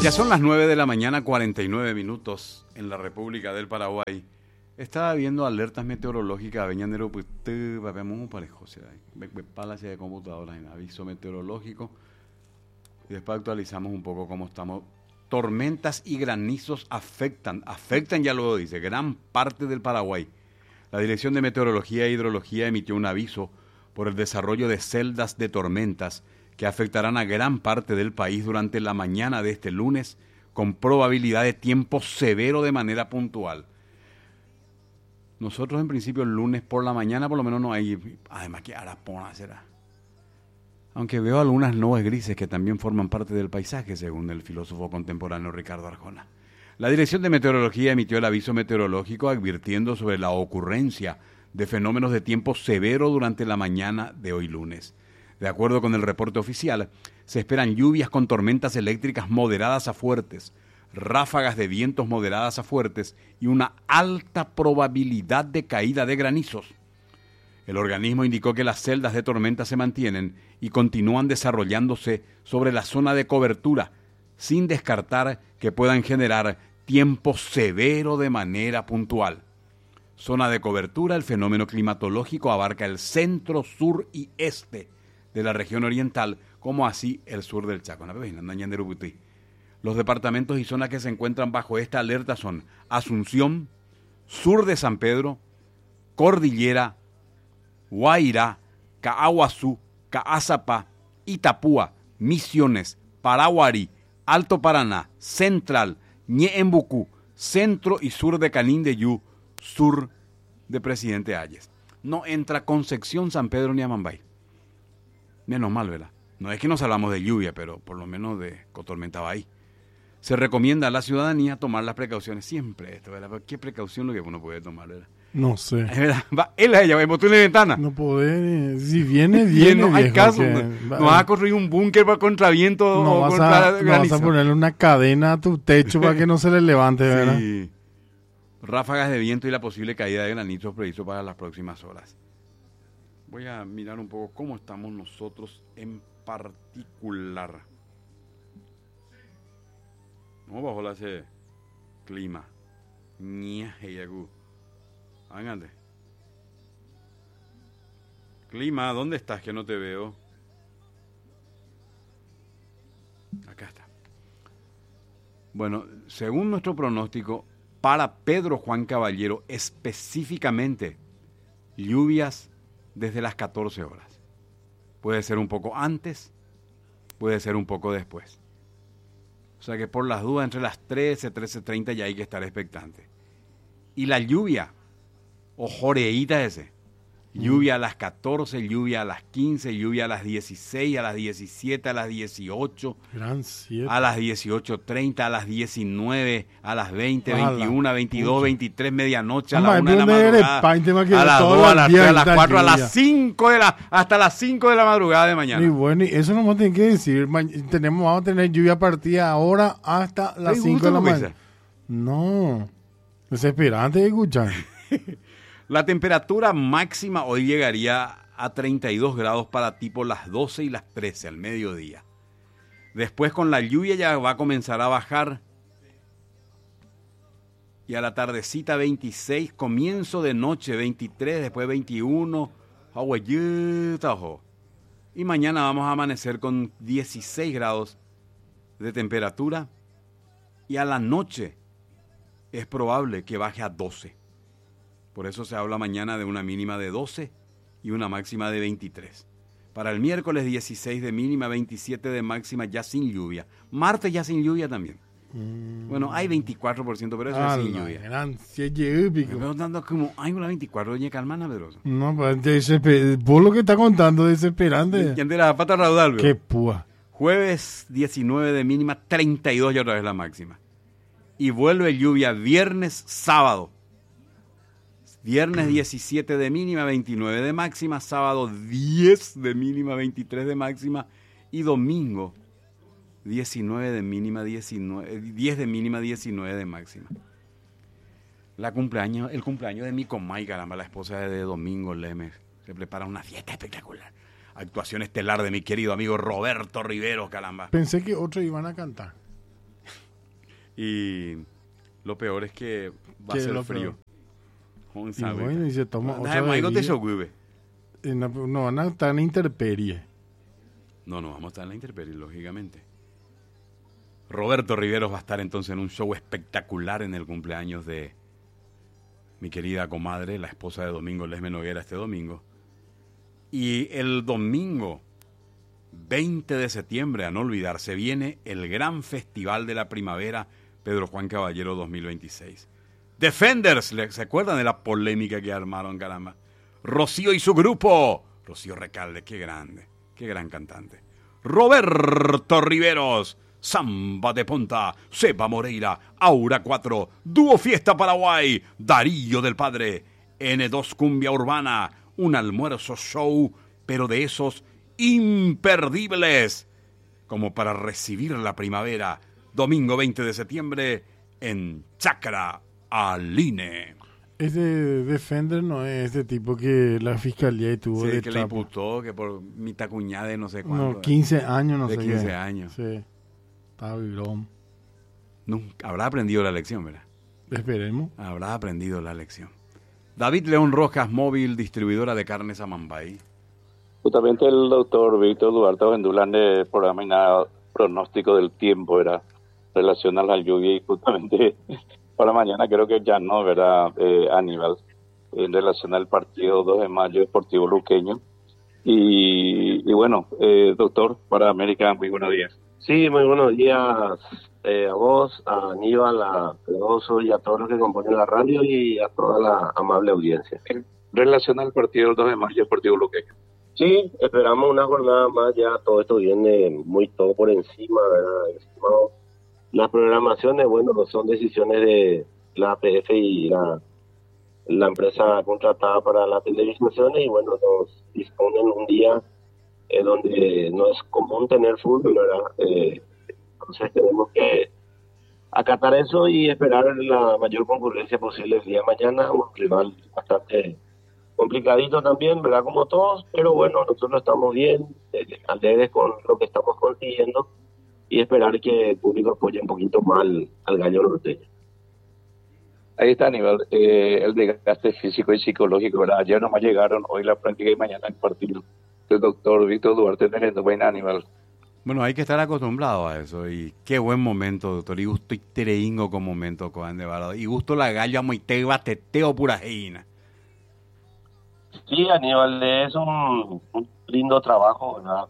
Ya son las 9 de la mañana, 49 minutos en la República del Paraguay. Estaba viendo alertas meteorológicas, veñanero, pues, vemos parejo, o sea, palacia de computadoras en aviso meteorológico. Y después actualizamos un poco cómo estamos. Tormentas y granizos afectan, ya lo dice, gran parte del Paraguay. La Dirección de Meteorología e Hidrología emitió un aviso por el desarrollo de celdas de tormentas que afectarán a gran parte del país durante la mañana de este lunes, con probabilidad de tiempo severo de manera puntual. Nosotros en principio el lunes por la mañana por lo menos no hay, además que Arapona será. Aunque veo algunas nubes grises que también forman parte del paisaje, según el filósofo contemporáneo Ricardo Arjona. La Dirección de Meteorología emitió el aviso meteorológico advirtiendo sobre la ocurrencia de fenómenos de tiempo severo durante la mañana de hoy lunes. De acuerdo con el reporte oficial, se esperan lluvias con tormentas eléctricas moderadas a fuertes, ráfagas de vientos moderadas a fuertes y una alta probabilidad de caída de granizos. El organismo indicó que las celdas de tormenta se mantienen y continúan desarrollándose sobre la zona de cobertura, sin descartar que puedan generar tiempo severo de manera puntual. Zona de cobertura, el fenómeno climatológico abarca el centro, sur y este de la región oriental, como así el sur del Chaco. Los departamentos y zonas que se encuentran bajo esta alerta son Asunción, sur de San Pedro, Cordillera, Guairá, Caaguazú, Caazapá, Itapúa, Misiones, Paraguarí, Alto Paraná, Central, Ñeembucú, centro y sur de Canindeyú, sur de Presidente Hayes. No entra Concepción, San Pedro ni Amambay. Menos mal, ¿verdad? No es que nos hablamos de lluvia, pero por lo menos de tormenta va ahí. Se recomienda a la ciudadanía tomar las precauciones. Siempre esto, ¿verdad? ¿Qué precaución lo que uno puede tomar, verdad? No sé. Es verdad. Va, él a ella, va a la ventana. No puede. Si viene, no hay viejo, caso. que, no vas a construir un búnker para contra viento no o vas contra no granizo. vas a ponerle una cadena a tu techo para que no se le levante, ¿verdad? Sí. Ráfagas de viento y la posible caída de granizo previsto para las próximas horas. Voy a mirar un poco cómo estamos nosotros en particular. ¿Cómo bajo la ese clima? Háganle. Clima, ¿dónde estás que no te veo? Acá está. Bueno, según nuestro pronóstico, para Pedro Juan Caballero, específicamente, lluvias desde las 14 horas. Puede ser un poco antes, puede ser un poco después. O sea que por las dudas, entre las 13, 13:30 ya hay que estar expectante. Y la lluvia, o joreíta ese, lluvia a las 14, lluvia a las 15, lluvia a las 16, a las 17, a las 18, a las 18:30, a las 19, a las 20, 21, 22, 23, medianoche, a la 1 de la madrugada, a las 2, a las 3, a las 4, a las 5 hasta las 5 de la madrugada de mañana. Y bueno, y eso nomás tiene que decir, vamos a tener lluvia a partir de ahora hasta las 5 de la mañana. No, desesperante de escuchar. La temperatura máxima hoy llegaría a 32 grados para tipo las 12 y las 13 al mediodía. Después con la lluvia ya va a comenzar a bajar. Y a la tardecita 26, comienzo de noche 23, después 21. Y mañana vamos a amanecer con 16 grados de temperatura. Y a la noche es probable que baje a 12. Por eso se habla mañana de una mínima de 12 y una máxima de 23. Para el miércoles 16 de mínima, 27 de máxima, ya sin lluvia. Martes ya sin lluvia también. Bueno, hay 24%, pero eso es sin lluvia. Pero tanto como hay una 24, doña Carmana Pedroso. No, pues vos lo que está contando desesperante. ¿Quién de la pata raudal? Qué púa. Jueves 19 de mínima, 32 y otra vez la máxima. Y vuelve lluvia viernes, sábado. Viernes 17 de mínima, 29 de máxima, sábado 10 de mínima, 23 de máxima y domingo 19 de mínima, 10 de mínima, 19 de máxima. El cumpleaños de mi comay, caramba, la esposa de Domingo Lemes, se prepara una fiesta espectacular. Actuación estelar de mi querido amigo Roberto Riveros, caramba. Pensé que otros iban a cantar. Y lo peor es que va a ser frío. Y bueno, y se toma otra no van a estar en intemperie. No vamos a estar en la intemperie, lógicamente. Roberto Riveros va a estar entonces en un show espectacular en el cumpleaños de mi querida comadre, la esposa de Domingo Lesme Noguera, este domingo. Y el domingo 20 de septiembre, a no olvidarse, viene el gran festival de la primavera Pedro Juan Caballero 2026. Defenders, ¿se acuerdan de la polémica que armaron, caramba? Rocío y su grupo. Rocío Recalde, qué grande, qué gran cantante. Roberto Riveros, Samba de Ponta, Seba Moreira, Aura 4, Dúo Fiesta Paraguay, Darío del Padre, N2 Cumbia Urbana, un almuerzo show, pero de esos imperdibles, como para recibir la primavera, domingo 20 de septiembre, en Chacra Aline. Ese Defender no es ese tipo que la fiscalía tuvo sí, que le imputó que por mitad cuñada de no sé cuánto. No, 15 años, no de sé 15 qué. años. Sí, está vibrón. Nunca, habrá aprendido la lección, ¿verdad? Esperemos. Habrá aprendido la lección. David León Rojas, móvil, distribuidora de carnes Amambay. Justamente el doctor Víctor Duarte Vendulán del programa pronóstico del tiempo era relación a la lluvia y justamente para mañana creo que ya no, ¿verdad, Aníbal? En relación al partido 2 de mayo Deportivo Luqueño. Y bueno, doctor, para América, muy buenos días. Sí, muy buenos días a vos, a Aníbal, a Pedroso y a todos los que componen la radio y a toda la amable audiencia. En relación al partido 2 de mayo Deportivo Luqueño. Sí, esperamos una jornada más, ya todo esto viene muy todo por encima, ¿verdad? Estimado. Las programaciones, bueno, son decisiones de la APF y la empresa contratada para las televisiones y bueno, nos disponen un día donde no es común tener fútbol, ¿verdad? Entonces tenemos que acatar eso y esperar la mayor concurrencia posible el día de mañana, un rival bastante complicadito también, ¿verdad? Como todos, pero bueno, nosotros estamos bien, alegres con lo que estamos consiguiendo y esperar que el público apoye un poquito más al gallo norteño. Ahí está, Aníbal, el desgaste físico y psicológico, ¿verdad? Ayer nomás llegaron, hoy la práctica y mañana el partido. El doctor Víctor Duarte teniendo buena, Aníbal. Bueno, hay que estar acostumbrado a eso y qué buen momento, doctor. Y gusto y tereingo con momento, Coan de Varado. Y gusto la gallo amoiteba teteo pura jeina. Sí, Aníbal, es un lindo trabajo, ¿verdad?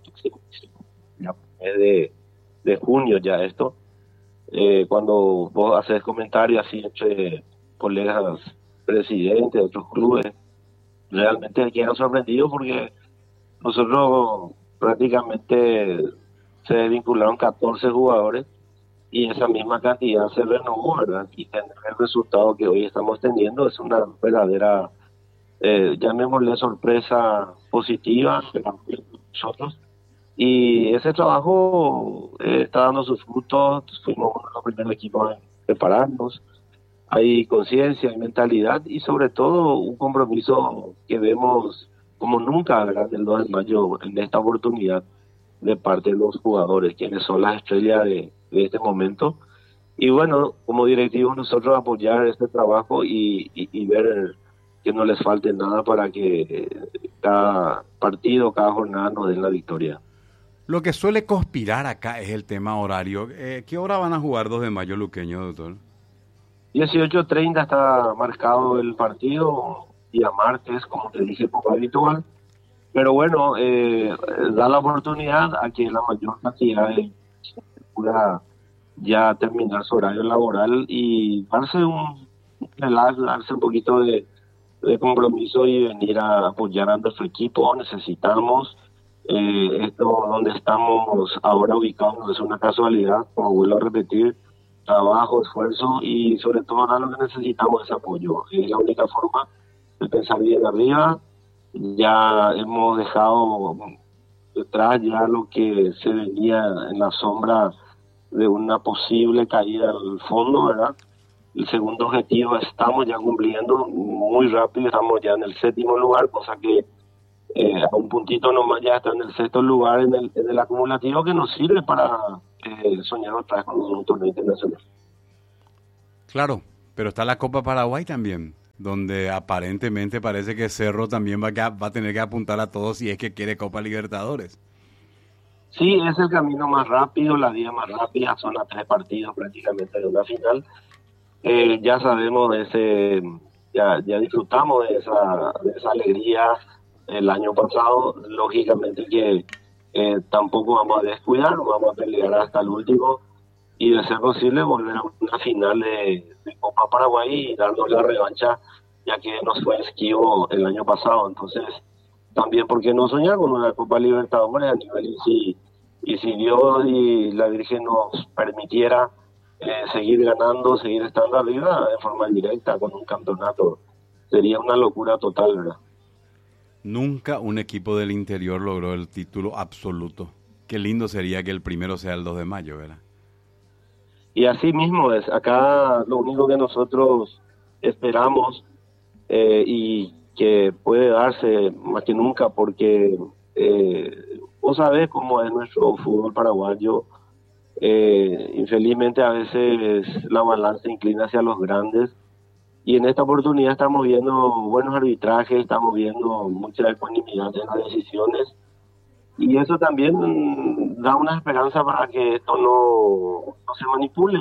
Es de junio ya esto. Cuando vos haces comentarios así entre colegas presidentes de otros clubes, realmente quedan sorprendidos porque nosotros prácticamente se desvincularon 14 jugadores y esa misma cantidad se renovó, ¿verdad? Y tener el resultado que hoy estamos teniendo es una verdadera, llamémosle sorpresa positiva para nosotros. Y ese trabajo está dando sus frutos. Fuimos uno de los primeros equipos en prepararnos. Hay conciencia, hay mentalidad y sobre todo un compromiso que vemos como nunca, ¿verdad? El 2 de mayo en esta oportunidad de parte de los jugadores, quienes son las estrellas de este momento. Y bueno, como directivos nosotros apoyar este trabajo y ver que no les falte nada para que cada partido, cada jornada nos den la victoria. Lo que suele conspirar acá es el tema horario. ¿Qué hora van a jugar 2 de mayo Luqueño, doctor? 18:30 está marcado el partido, día martes, como te dije, poco habitual. Pero bueno, da la oportunidad a que la mayor cantidad de pueda ya terminar su horario laboral y darse un relax, darse un poquito de compromiso y venir a apoyar a nuestro equipo. Necesitamos esto donde estamos ahora ubicados, no es una casualidad, como vuelvo a repetir, trabajo, esfuerzo y sobre todo ahora lo que necesitamos es apoyo. Es la única forma de pensar bien arriba. Ya hemos dejado detrás ya lo que se venía en la sombra de una posible caída al fondo, ¿verdad? El segundo objetivo estamos ya cumpliendo muy rápido, estamos ya en el 7º lugar, cosa que a un puntito nomás ya está en el 6º lugar en el acumulativo que nos sirve para soñar otra vez con un torneo internacional. Claro, pero está la Copa Paraguay también, donde aparentemente parece que Cerro también va a tener que apuntar a todos si es que quiere Copa Libertadores. Sí, es el camino más rápido, la vía más rápida, son a 3 partidos prácticamente de una final. Ya sabemos de ese, ya disfrutamos de esa alegría el año pasado, lógicamente que tampoco vamos a descuidar, vamos a pelear hasta el último y de ser posible volver a una final de Copa Paraguay y darnos la revancha, ya que nos fue esquivo el año pasado. Entonces, también, ¿por qué no soñar con una Copa Libertadores a nivel y si Dios y la Virgen nos permitiera seguir ganando, seguir estando arriba de forma directa con un campeonato? Sería una locura total, ¿verdad? Nunca un equipo del interior logró el título absoluto. Qué lindo sería que el primero sea el 2 de mayo, ¿verdad? Y así mismo es. Acá lo único que nosotros esperamos y que puede darse más que nunca, porque vos sabés cómo es nuestro fútbol paraguayo. Infelizmente a veces la balanza inclina hacia los grandes y en esta oportunidad estamos viendo buenos arbitrajes, estamos viendo mucha ecuanimidad en las decisiones y eso también da una esperanza para que esto no se manipule,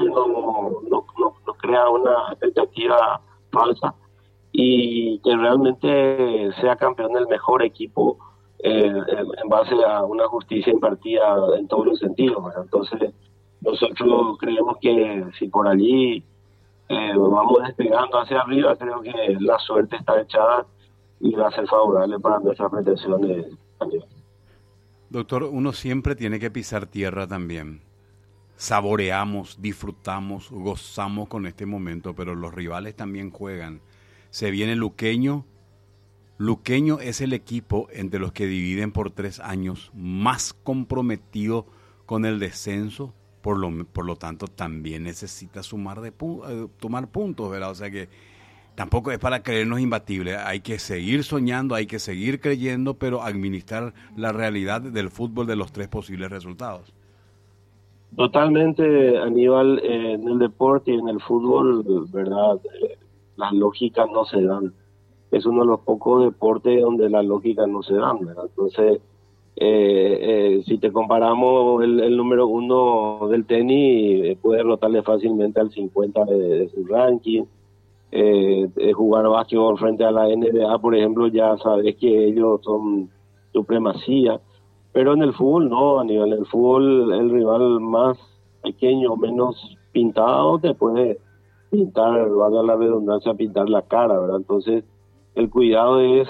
no crea una expectativa falsa y que realmente sea campeón el mejor equipo en base a una justicia impartida en todos los sentidos, ¿verdad? Entonces nosotros creemos que si por allí vamos despegando hacia arriba, creo que la suerte está echada y va a ser favorable para nuestras pretensiones también. Doctor, uno siempre tiene que pisar tierra también. Saboreamos, disfrutamos, gozamos con este momento, pero los rivales también juegan. Se viene Luqueño. Luqueño es el equipo entre los que dividen por 3 años más comprometido con el descenso. Por lo tanto, también necesita tomar puntos, ¿verdad? O sea que tampoco es para creernos imbatibles. Hay que seguir soñando, hay que seguir creyendo, pero administrar la realidad del fútbol de los 3 posibles resultados. Totalmente, Aníbal, en el deporte y en el fútbol, ¿verdad? Las lógicas no se dan. Es uno de los pocos deportes donde las lógicas no se dan, ¿verdad? Entonces, si te comparamos el número 1 del tenis, puede rotarle fácilmente al 50 de su ranking. Jugar básquetbol frente a la NBA, por ejemplo, ya sabes que ellos son supremacía. Pero en el fútbol no, a nivel del fútbol, el rival más pequeño, menos pintado, te puede pintar, valga la redundancia, pintar la cara, ¿verdad? Entonces, el cuidado es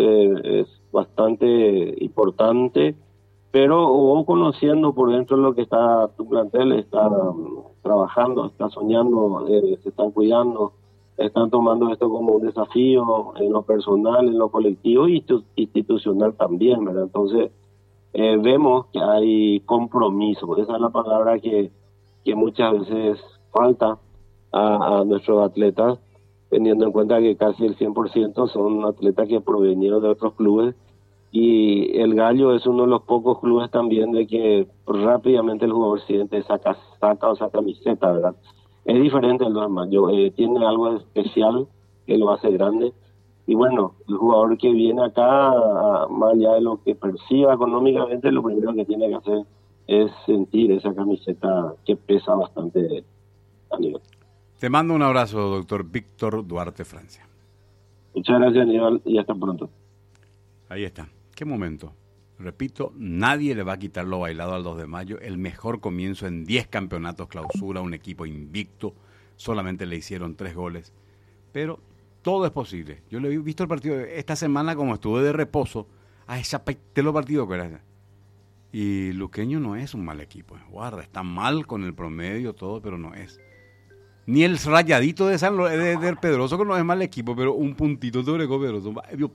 bastante importante, pero vos conociendo por dentro lo que está tu plantel, está trabajando, está soñando, se están cuidando, están tomando esto como un desafío en lo personal, en lo colectivo y institucional también, ¿verdad? Entonces, vemos que hay compromiso, esa es la palabra que muchas veces falta a nuestros atletas, teniendo en cuenta que casi el 100% son atletas que provenieron de otros clubes y el Gallo es uno de los pocos clubes también de que rápidamente el jugador siente saca camiseta, ¿verdad? Es diferente el 2 de mayo, tiene algo especial que lo hace grande y bueno, el jugador que viene acá, más allá de lo que perciba económicamente, lo primero que tiene que hacer es sentir esa camiseta que pesa bastante a nivel. Te mando un abrazo, doctor Víctor Duarte Francia. Muchas gracias, Aníbal, y hasta pronto. Ahí está. Qué momento. Repito, nadie le va a quitar lo bailado al 2 de mayo. El mejor comienzo en 10 campeonatos clausura, un equipo invicto. Solamente le hicieron 3 goles. Pero todo es posible. Yo le he visto el partido esta semana como estuve de reposo. Te lo partido que era. Y Luqueño no es un mal equipo. Guarda, está mal con el promedio, todo, pero no es. Ni el Rayadito de Pedroso, que no es mal equipo, pero un puntito sobre Pedroso.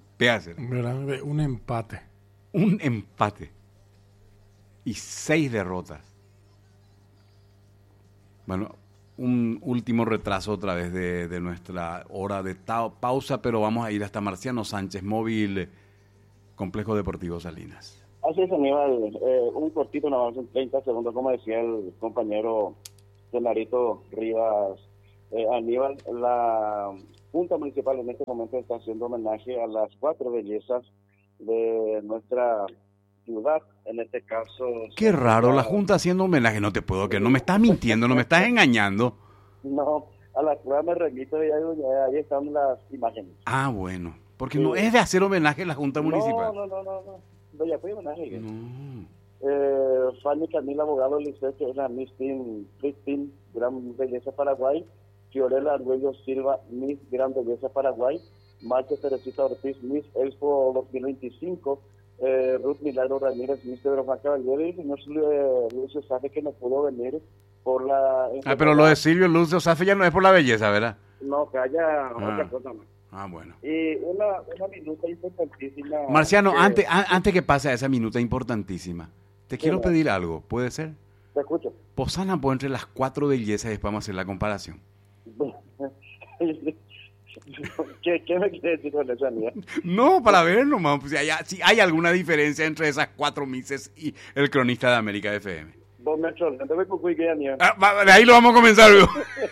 Un empate. Un empate. Y 6 derrotas. Bueno, un último retraso otra vez de nuestra hora de pausa, pero vamos a ir hasta Marciano Sánchez, móvil Complejo Deportivo Salinas. Así es, Aníbal. Un cortito, nada más en 30 segundos, como decía el compañero Larito Rivas, Aníbal, la Junta Municipal en este momento está haciendo homenaje a las 4 bellezas de nuestra ciudad, en este caso... Qué raro, la Junta haciendo homenaje, no te puedo creer, no me estás mintiendo, no me estás engañando. No, a la cual me remito y ahí están las imágenes. Ah, bueno, porque no es de hacer homenaje a la Junta Municipal. No, ya fue homenaje. No. Fanny Camila Abogado Liceo, que es la Miss Team Gran Belleza Paraguay. Fiorella Arguello Silva, Miss Gran Belleza Paraguay. Marcia Teresita Ortiz, Miss Expo 2025. Ruth Milagro Ramírez, Miss Pedro Juan Caballero. Y el señor Lucio Safe, que no pudo venir por la... pero lo de Silvio Lucio Safe ya no es por la belleza, ¿verdad? No, que haya otra cosa más. Ah, bueno. Y una minuta importantísima. Marciano, antes que pase a esa minuta importantísima, te quiero pedir algo, ¿puede ser? Te escucho. Posana por entre las 4 bellezas y después vamos a hacer la comparación. ¿Qué me quieres decir con eso, amiga? No, para ver nomás, pues, si hay alguna diferencia entre esas 4 Misses y el cronista de América FM. Vos me troll, no te voy por qué, amiga. De ahí lo vamos a comenzar, luego.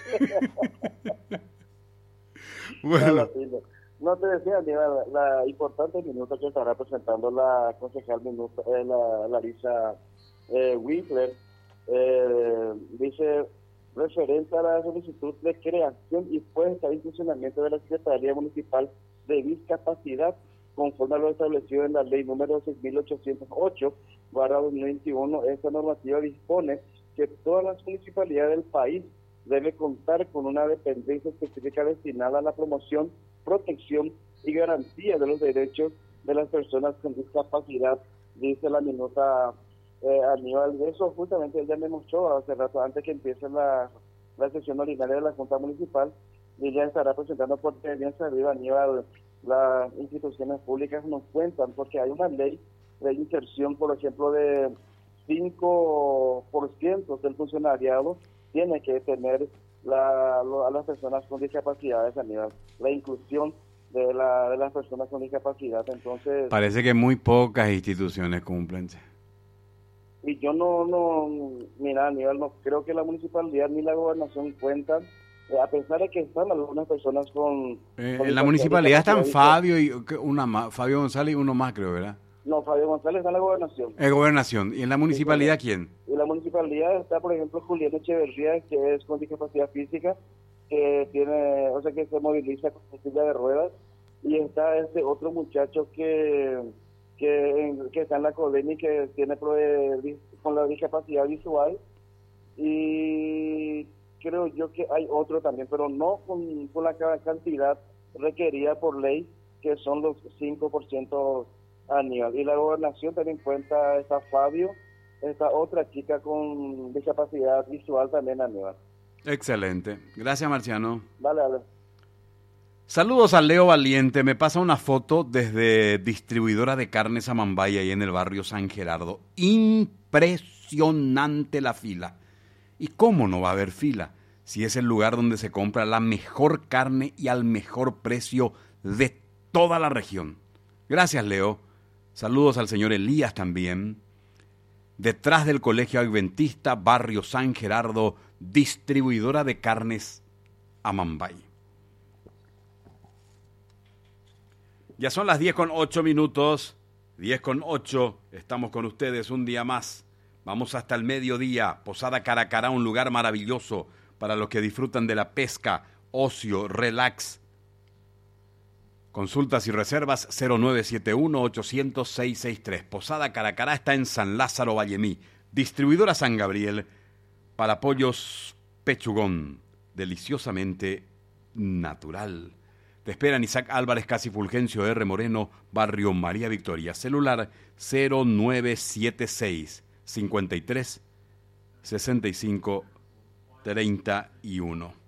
Bueno. No te decía, amiga, la importante minuta que estará presentando la concejal Larisa Winkler, dice, referente a la solicitud de creación y puesta en funcionamiento de la Secretaría Municipal de Discapacidad, conforme a lo establecido en la ley número 6.808/2021, esta normativa dispone que todas las municipalidades del país deben contar con una dependencia específica destinada a la promoción, protección y garantía de los derechos de las personas con discapacidad, dice la minuta Aníbal. De eso justamente ella me mostró hace rato, antes que empiece la sesión ordinaria de la Junta Municipal, y ella estará presentando por bien sabido, Aníbal, las instituciones públicas nos cuentan, porque hay una ley de inserción, por ejemplo, de 5% del funcionariado tiene que tener a las personas con discapacidades, Aníbal, la inclusión de las personas con discapacidad. Entonces, parece que muy pocas instituciones cumplen. Y yo mira, Aníbal, no creo que la municipalidad ni la gobernación cuentan, a pesar de que están algunas personas con en la municipalidad están Fabio y Fabio González y uno más, creo, ¿verdad? No, Fabio González está en la gobernación. Gobernación. ¿Y en la municipalidad quién? En la municipalidad está, por ejemplo, Julián Echeverría, que es con discapacidad física, que tiene, o sea, que se moviliza con silla de ruedas, y está este otro muchacho que está en la Codeni, que tiene con la discapacidad visual, y creo yo que hay otro también, pero no con la cantidad requerida por ley, que son los 5%, Aníbal. Y la gobernación también cuenta, está Fabio, esta otra chica con discapacidad visual también, Aníbal. Excelente. Gracias, Marciano. Dale. Saludos a Leo Valiente. Me pasa una foto desde distribuidora de carnes Amambay, ahí en el barrio San Gerardo. Impresionante la fila. ¿Y cómo no va a haber fila? Si es el lugar donde se compra la mejor carne y al mejor precio de toda la región. Gracias, Leo. Saludos al señor Elías también. Detrás del Colegio Adventista, barrio San Gerardo, distribuidora de carnes Amambay. Ya son las 10:08. 10:08. Estamos con ustedes un día más. Vamos hasta el mediodía. Posada Caracará, un lugar maravilloso para los que disfrutan de la pesca, ocio, relax. Consultas y reservas 0971-800-663. Posada Caracará está en San Lázaro Vallemí. Distribuidora San Gabriel para pollos Pechugón. Deliciosamente natural. Te esperan Isaac Álvarez, Casi Fulgencio R. Moreno, barrio María Victoria. Celular 0976 53 65 31.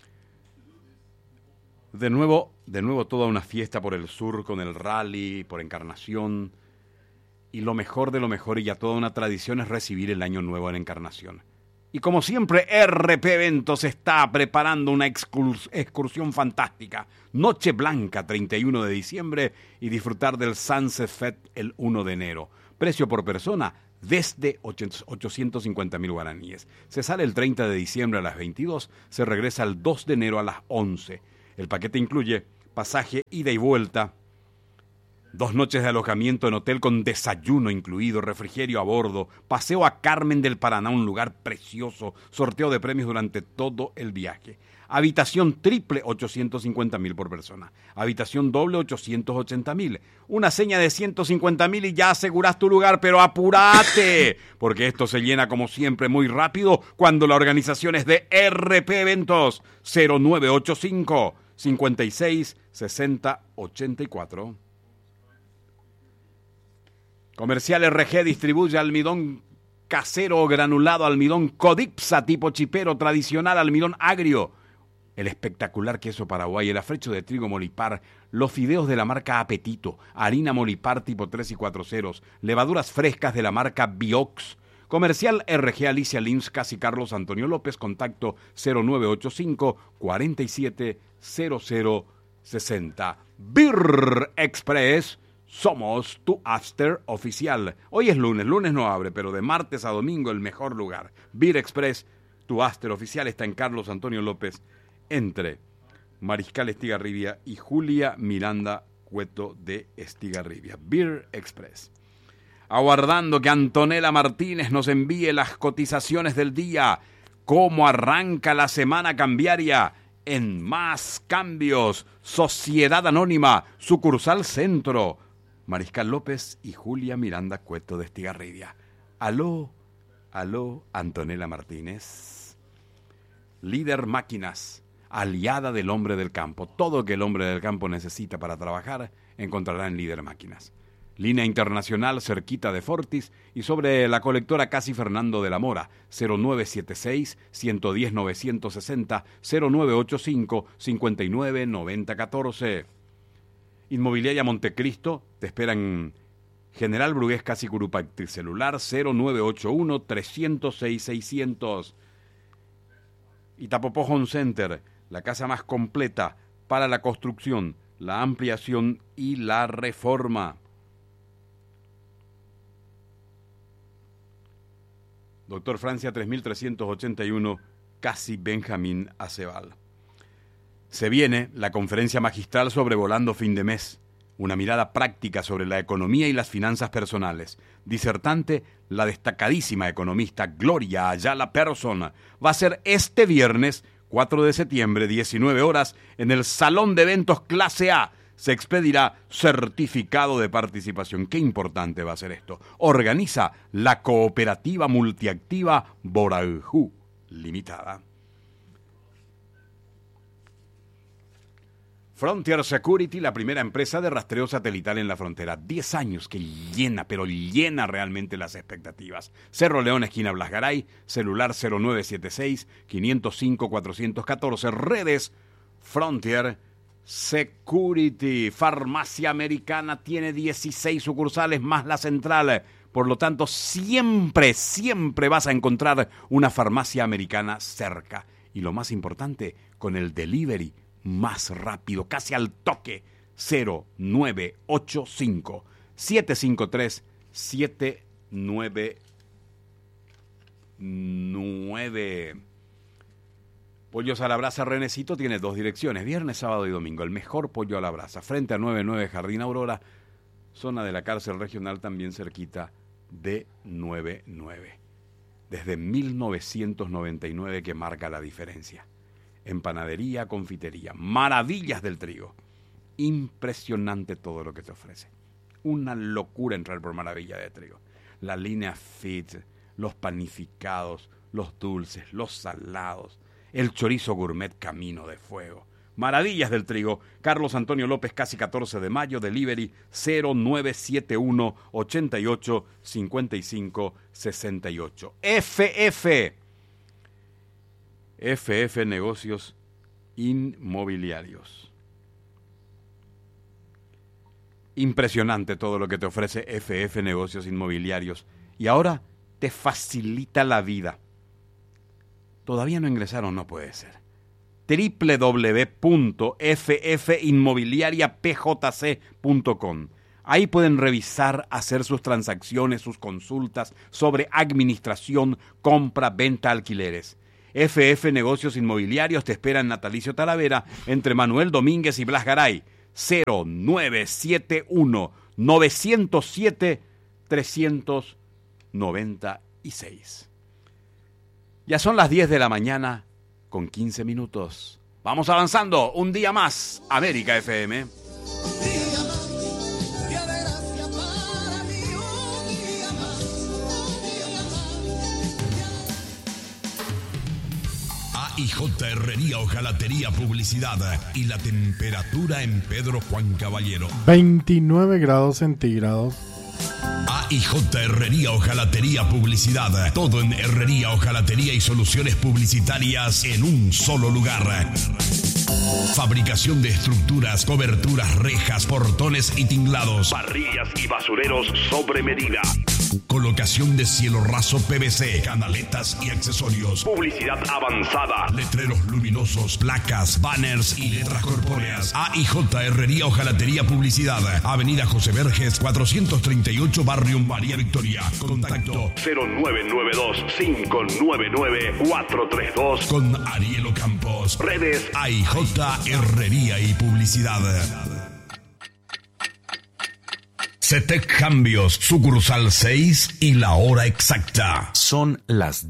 De nuevo toda una fiesta por el sur con el rally, por Encarnación. Y lo mejor de lo mejor, y ya toda una tradición, es recibir el año nuevo en Encarnación. Y como siempre, RP Eventos está preparando una excursión fantástica. Noche Blanca, 31 de diciembre, y disfrutar del Sunset Fest el 1 de enero. Precio por persona, desde 850.000 guaraníes. Se sale el 30 de diciembre a las 22, se regresa el 2 de enero a las 11. El paquete incluye pasaje, ida y vuelta, 2 noches de alojamiento en hotel con desayuno incluido, refrigerio a bordo, paseo a Carmen del Paraná, un lugar precioso, sorteo de premios durante todo el viaje. Habitación triple, 850.000 por persona. Habitación doble, 880.000. Una seña de 150.000 y ya aseguras tu lugar, pero apúrate, porque esto se llena como siempre muy rápido cuando la organización es de RP Eventos. 0985 56 60 84. Comercial RG distribuye almidón casero o granulado, almidón Codipsa tipo chipero tradicional, almidón agrio, el espectacular queso paraguay, el afrecho de trigo Molipar, los fideos de la marca Apetito, harina Molipar tipo 3 y 4 ceros, levaduras frescas de la marca Biox. Comercial RG Alicia Lins, casi Carlos Antonio López, contacto 0985 47 00 60. Beer Express, somos tu after oficial. Hoy es lunes no abre, pero de martes a domingo el mejor lugar. Beer Express, tu after oficial, está en Carlos Antonio López, entre Mariscal Estigarribia y Julia Miranda Cueto de Estigarribia. Beer Express. Aguardando que Antonella Martínez nos envíe las cotizaciones del día. ¿Cómo arranca la semana cambiaria? En Más Cambios, Sociedad Anónima, sucursal Centro. Mariscal López y Julia Miranda Cueto de Estigarribia. Aló, Antonella Martínez. Líder Máquinas, aliada del hombre del campo. Todo lo que el hombre del campo necesita para trabajar encontrará en Líder Máquinas. Línea internacional cerquita de Fortis y sobre la colectora Casi Fernando de la Mora, 0976-110-960, 0985-599014. Inmobiliaria Montecristo, te esperan General Brugués Casi Curupacti, celular 0981-306-600. Itapopó Home Center, la casa más completa para la construcción, la ampliación y la reforma. Doctor Francia 3381, Casi Benjamín Acebal. Se viene la conferencia magistral Sobrevolando Fin de Mes, una mirada práctica sobre la economía y las finanzas personales. Disertante, la destacadísima economista Gloria Ayala Persson. Va a ser este viernes, 4 de septiembre, 19 horas, en el Salón de Eventos Clase A. Se expedirá certificado de participación. Qué importante va a ser esto. Organiza la cooperativa multiactiva Borajú Limitada. Frontier Security, la primera empresa de rastreo satelital en la frontera. 10 años que llena, pero llena realmente las expectativas. Cerro León, esquina Blasgaray, celular 0976-505-414. Redes Frontier Security. Farmacia Americana tiene 16 sucursales más la central. Por lo tanto, siempre vas a encontrar una farmacia americana cerca. Y lo más importante, con el delivery más rápido, casi al toque, 0985-753-799. Pollos a la Brasa Renecito tiene 2 direcciones, viernes, sábado y domingo. El mejor pollo a la brasa, frente a 99 Jardín Aurora, zona de la cárcel regional, también cerquita de 99. Desde 1999 que marca la diferencia. En panadería, confitería, maravillas del trigo. Impresionante todo lo que te ofrece. Una locura entrar por Maravilla de Trigo. La línea fit, los panificados, los dulces, los salados, el chorizo gourmet Camino de Fuego. Maravillas del Trigo. Carlos Antonio López, casi 14 de mayo, delivery 0971 88 55 68. FF Negocios Inmobiliarios. Impresionante todo lo que te ofrece FF Negocios Inmobiliarios. Y ahora te facilita la vida. ¿Todavía no ingresaron? No puede ser. www.ffinmobiliariapjc.com. Ahí pueden revisar, hacer sus transacciones, sus consultas sobre administración, compra, venta, alquileres. FF Negocios Inmobiliarios te espera en Natalicio Talavera, entre Manuel Domínguez y Blas Garay. 0971-907-396. Ya son las 10 de la mañana con 15 minutos. Vamos avanzando, un día más, América FM. AIJ Herrería Hojalatería Publicidad y la temperatura en Pedro Juan Caballero. 29 grados centígrados. AIJ Herrería Hojalatería Publicidad. Todo en herrería, hojalatería y soluciones publicitarias en un solo lugar. Fabricación de estructuras, coberturas, rejas, portones y tinglados. Parrillas y basureros sobre medida. Colocación de cielo raso PVC, canaletas y accesorios. Publicidad avanzada. Letreros luminosos, placas, banners y letras corpóreas. AIJ Herrería Hojalatería Publicidad. Avenida José Verges, 438, Barrio María Victoria. Contacto 0992-599-432 con Ariel Ocampos. Redes AIJ Herrería y Publicidad. CETEC Cambios, sucursal 6 y la hora exacta. Son las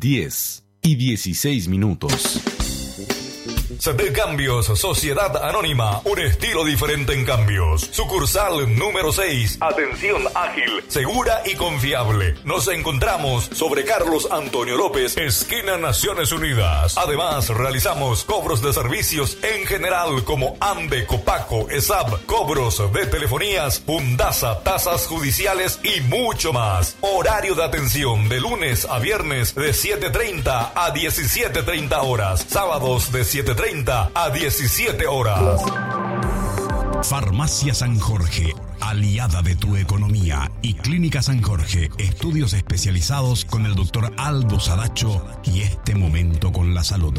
10:16. CETEC Cambios, Sociedad Anónima, un estilo diferente en cambios. Sucursal número 6, atención ágil, segura y confiable. Nos encontramos sobre Carlos Antonio López, esquina Naciones Unidas. Además, realizamos cobros de servicios en general como AMBE, Copaco, ESAB, cobros de telefonías, Fundasa, tasas judiciales y mucho más. Horario de atención de lunes a viernes de 7:30 a 17:30 horas. Sábados de 7:30 a 17 horas. Farmacia San Jorge, aliada de tu economía, y Clínica San Jorge, estudios especializados con el doctor Aldo Sadacho y este momento con la salud.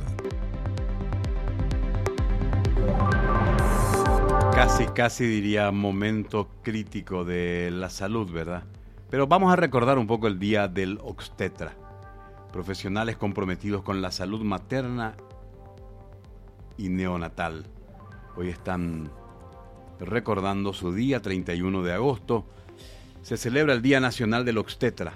Casi diría momento crítico de la salud, ¿verdad? Pero vamos a recordar un poco el día del obstetra. Profesionales comprometidos con la salud materna y neonatal. Hoy están recordando su día, 31 de agosto. Se celebra el Día Nacional del Obstetra.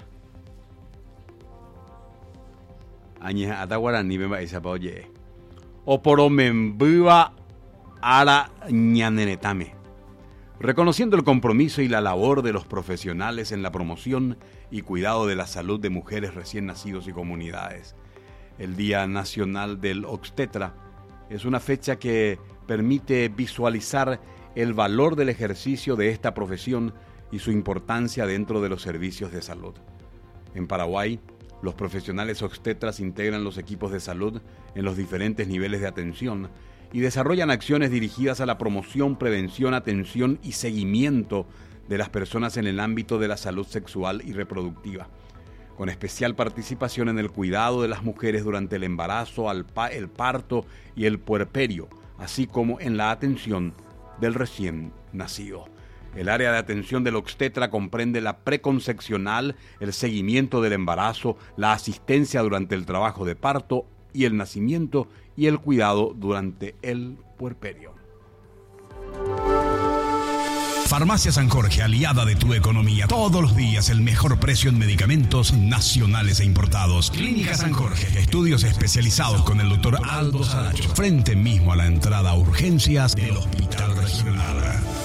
Añeja ataguarani bemba isapaoye. Oporomembiva ara ñanenetame. Reconociendo el compromiso y la labor de los profesionales en la promoción y cuidado de la salud de mujeres recién nacidos y comunidades. El Día Nacional del Obstetra es una fecha que permite visualizar el valor del ejercicio de esta profesión y su importancia dentro de los servicios de salud. En Paraguay, los profesionales obstetras integran los equipos de salud en los diferentes niveles de atención y desarrollan acciones dirigidas a la promoción, prevención, atención y seguimiento de las personas en el ámbito de la salud sexual y reproductiva, con especial participación en el cuidado de las mujeres durante el embarazo, el parto y el puerperio, así como en la atención del recién nacido. El área de atención del obstetra comprende la preconcepcional, el seguimiento del embarazo, la asistencia durante el trabajo de parto y el nacimiento y el cuidado durante el puerperio. Farmacia San Jorge, aliada de tu economía. Todos los días el mejor precio en medicamentos nacionales e importados. Clínica San Jorge, estudios especializados con el doctor Aldo Sadacho. Frente mismo a la entrada a urgencias del Hospital Regional.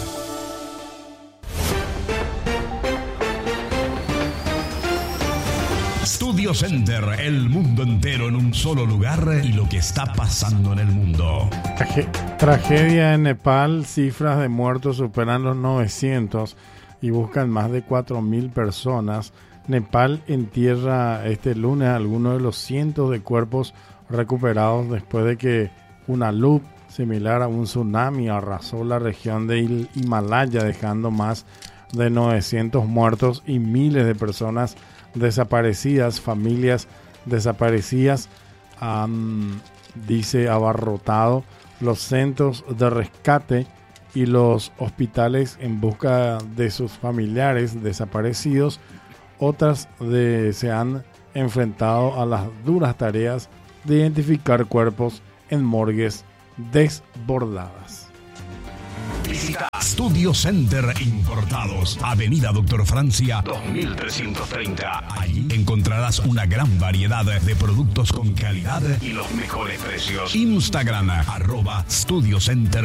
Studio Center, el mundo entero en un solo lugar y lo que está pasando en el mundo. Tragedia en Nepal, cifras de muertos superan los 900 y buscan más de 4.000 personas. Nepal entierra este lunes algunos de los cientos de cuerpos recuperados después de que una luz similar a un tsunami arrasó la región del Himalaya, dejando más de 900 muertos y miles de personas desaparecidas. Familias desaparecidas han, dice, abarrotado los centros de rescate y los hospitales en busca de sus familiares desaparecidos. Otras se han enfrentado a las duras tareas de identificar cuerpos en morgues desbordadas. Visita Studio Center Importados, Avenida Doctor Francia 2330. Allí encontrarás una gran variedad de productos con calidad y los mejores precios. Instagram @Studio Center